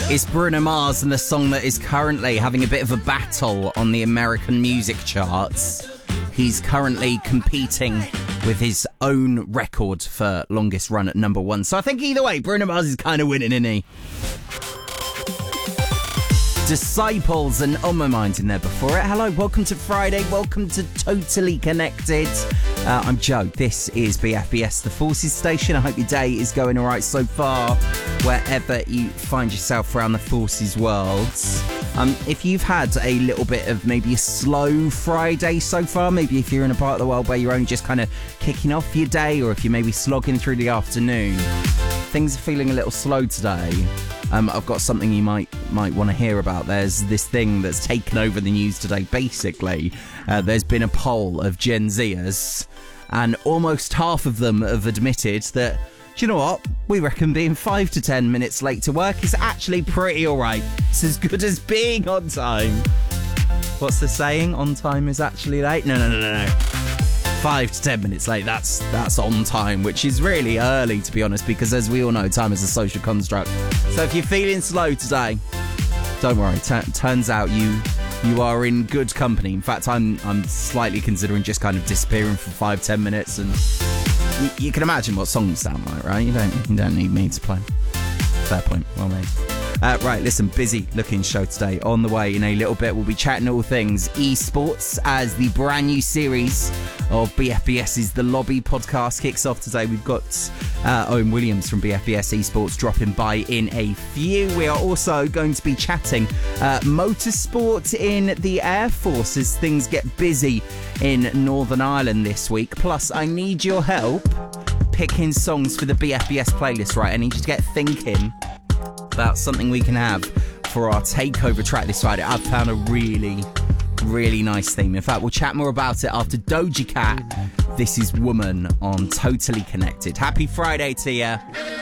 It's Bruno Mars and the song that is currently having a bit of a battle on the American music charts. He's currently competing with his own record for longest run at number one. So I think either way, Bruno Mars is kind of winning, isn't he? Disciples and On My Mind in there before it. Hello, welcome to Friday. Welcome to Totally Connected. I'm Joe. This is BFBS, the Forces station. I hope your day is going all right so far, wherever you find yourself around the Forces world. If you've had a little bit of maybe a slow Friday so far, maybe if you're in a part of the world where you're only just kind of kicking off your day, or if you're maybe slogging through the afternoon, things are feeling a little slow today. I've got something you might want to hear about. There's this thing that's taken over the news today. Basically, there's been a poll of Gen Zers, and almost half of them have admitted that, do you know what? We reckon being 5 to 10 minutes late to work is actually pretty alright. It's as good as being on time. What's the saying? On time is actually late? No. 5 to 10 minutes late, that's on time, which is really early, to be honest, because as we all know, time is a social construct. So if you're feeling slow today, don't worry. Turns out you are in good company. In fact, I'm slightly considering just kind of disappearing for 5-10 minutes, and you can imagine what songs sound like, right? You don't need me to play. Fair point. Well made. Right, listen, busy looking show today. On the way in a little bit, we'll be chatting all things esports as the brand new series of BFBS's The Lobby podcast kicks off today. We've got Owen Williams from BFBS Esports dropping by in a few. We are also going to be chatting motorsport in the Air Force as things get busy in Northern Ireland this week. Plus, I need your help picking songs for the BFBS playlist, right? I need you to get thinking about something we can have for our takeover track this Friday. I've found a really, really nice theme. In fact, we'll chat more about it after Doja Cat. This is Woman on Totally Connected. Happy Friday to you.